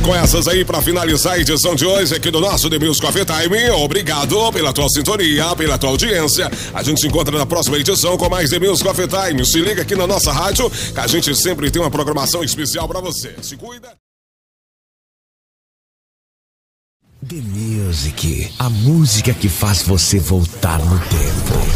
Com essas aí, pra finalizar a edição de hoje aqui do nosso The Music Coffee Time. Obrigado pela tua sintonia, pela tua audiência. A gente se encontra na próxima edição com mais The Music Coffee Time. Se liga aqui na nossa rádio, que a gente sempre tem uma programação especial pra você. Se cuida. The Music, a música que faz você voltar no tempo.